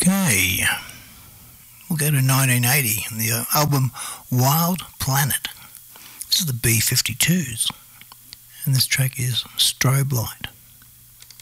Okay, we'll go to 1980 and the album Wild Planet. This is the B-52s, and this track is Strobe Light.